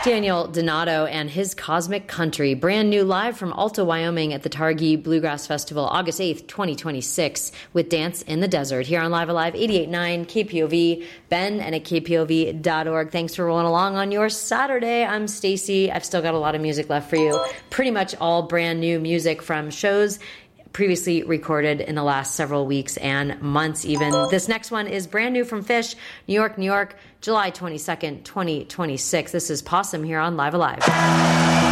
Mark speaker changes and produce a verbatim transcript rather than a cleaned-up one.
Speaker 1: Daniel Donato and his Cosmic Country, brand new live from Alta, Wyoming at the Targhee Bluegrass Festival, August eighth, twenty twenty-six, with Dance in the Desert here on Live Alive eighty-eight point nine K P O V, Ben, and at K P O V dot org. Thanks for rolling along on your Saturday. I'm Stacy. I've still got a lot of music left for you. Pretty much all brand new music from shows previously recorded in the last several weeks and months even. This next one is brand new from Phish, New York, New York, July twenty-second, twenty twenty-six. This is Possum here on Live Alive.